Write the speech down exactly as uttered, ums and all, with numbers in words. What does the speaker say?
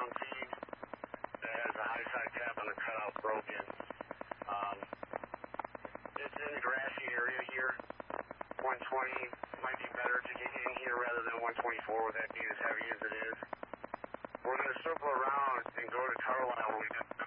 ground feed that has a high side cap on the cutout broken. Um, it's in the grassy area here. one twenty might be better to get in here rather than one twenty-four with that being as heavy as it is. We're going to circle around and go to Carlisle where we got